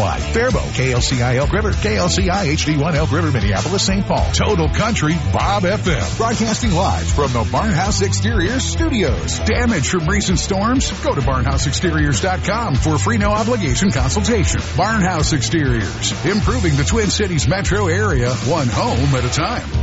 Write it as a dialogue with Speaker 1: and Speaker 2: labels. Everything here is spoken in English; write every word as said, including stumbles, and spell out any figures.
Speaker 1: nationwide. Faribault, K L C I Elk River, K L C I H D one Elk River, Minneapolis, Saint Paul. Total Country Bob F M. Broadcasting live from the Barnhouse Exteriors studios. Damage from recent storms? Go to barnhouse exteriors dot com for a free no obligation consultation. Barnhouse Exteriors. Improving the Twin Cities metro area, one home at a time.